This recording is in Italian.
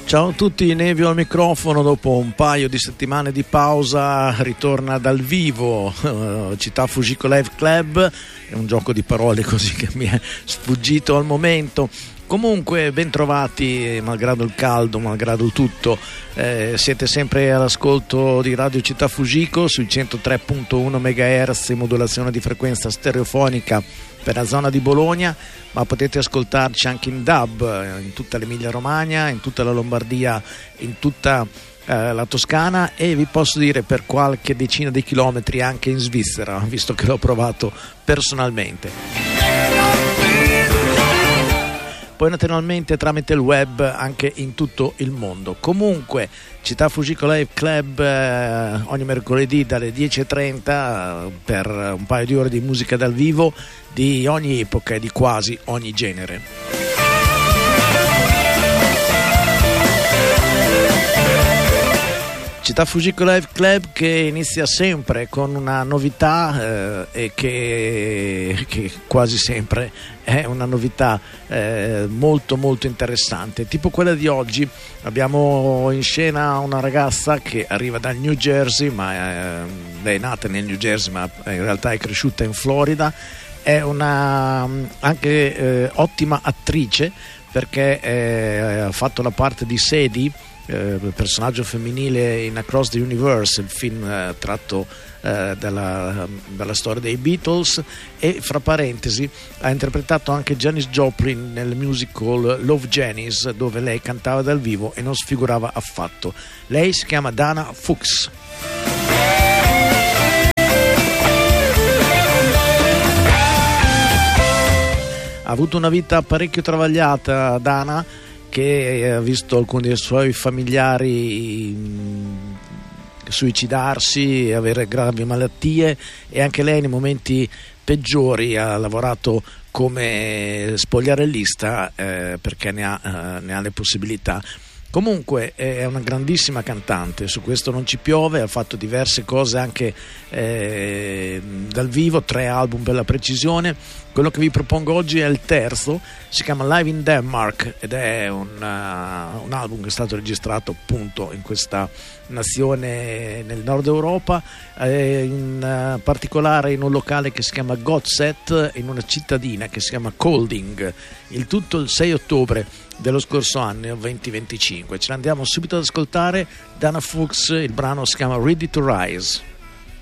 Ciao a tutti, Nevio al microfono. Dopo un paio di settimane di pausa ritorna dal vivo Città Fujiko Live Club. È un gioco di parole così che mi è sfuggito al momento. Comunque ben trovati, malgrado il caldo, malgrado il tutto, siete sempre all'ascolto di Radio Città Fujiko sui 103.1 MHz, modulazione di frequenza stereofonica per la zona di Bologna, ma potete ascoltarci anche in DAB in tutta l'Emilia Romagna, in tutta la Lombardia, in tutta la Toscana e vi posso dire per qualche decina di chilometri anche in Svizzera, visto che l'ho provato personalmente. Poi naturalmente tramite il web anche in tutto il mondo. Comunque Città Fujiko Live Club ogni mercoledì dalle 10:30 per un paio di ore di musica dal vivo di ogni epoca e di quasi ogni genere. Città Fujiko Live Club che inizia sempre con una novità e che quasi sempre è una novità molto molto interessante, tipo quella di oggi. Abbiamo in scena una ragazza che arriva dal New Jersey, ma lei è nata nel New Jersey ma in realtà è cresciuta in Florida. È una anche ottima attrice perché ha fatto la parte di Sadie, personaggio femminile in Across the Universe, il film tratto dalla storia dei Beatles, e fra parentesi ha interpretato anche Janis Joplin nel musical Love Janis, dove lei cantava dal vivo e non sfigurava affatto. Lei si chiama Dana Fuchs. Ha avuto una vita parecchio travagliata Dana, che ha visto alcuni dei suoi familiari suicidarsi, avere gravi malattie, e anche lei nei momenti peggiori ha lavorato come spogliarellista perché ne ha le possibilità. Comunque è una grandissima cantante, su questo non ci piove, ha fatto diverse cose anche dal vivo, 3 album per la precisione. Quello che vi propongo oggi è il terzo, si chiama Live in Denmark ed è un album che è stato registrato appunto in questa nazione nel nord Europa, in particolare in un locale che si chiama Godset, in una cittadina che si chiama Kolding. Il tutto il 6 ottobre dello scorso anno, 2025. Ce l'andiamo subito ad ascoltare. Dana Fuchs, il brano si chiama Ready to Rise.